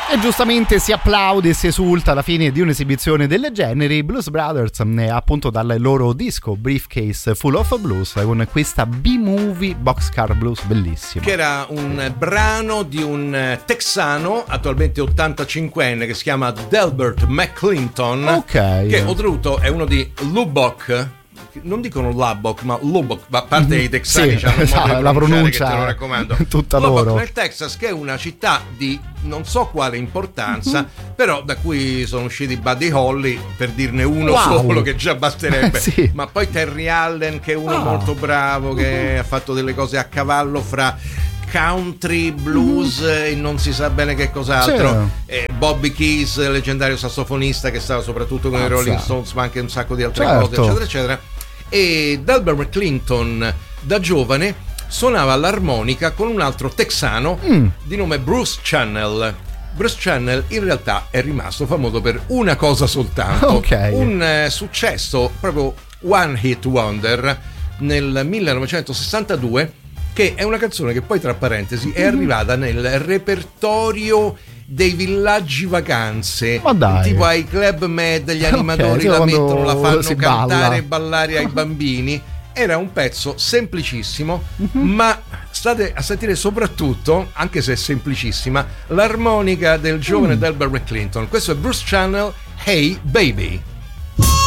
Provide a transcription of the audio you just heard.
E giustamente si applaude e si esulta alla fine di un'esibizione del genere. I Blues Brothers, appunto dal loro disco Briefcase Full of Blues, con questa B-Movie Boxcar Blues bellissima. Che era un brano di un texano attualmente 85enne che si chiama Delbert McClinton, che oltretutto è uno di Lubbock. Non dicono Lubbock, ma Lubbock, a parte i texani, sì, hanno la pronuncia che te lo raccomando. Tutta Lubbock loro. nel Texas, che è una città di non so quale importanza, però da cui sono usciti Buddy Holly, per dirne uno solo, che già basterebbe. Sì. Ma poi Terry Allen, che è uno molto bravo, che ha fatto delle cose a cavallo fra country, blues e non si sa bene che cos'altro. Bobby Keys, leggendario sassofonista che stava soprattutto con i Rolling Stones, ma anche un sacco di altre cose, eccetera eccetera. E Delbert McClinton da giovane suonava l'armonica con un altro texano di nome Bruce Channel. Bruce Channel in realtà è rimasto famoso per una cosa soltanto, un successo proprio one hit wonder nel 1962, che è una canzone che poi, tra parentesi, è arrivata nel repertorio dei villaggi vacanze, tipo ai Club Med, gli animatori la mettono, la fanno cantare e ballare ai bambini. Era un pezzo semplicissimo, ma state a sentire soprattutto, anche se è semplicissima, l'armonica del giovane Delbert McClinton. Questo è Bruce Channel, Hey Baby.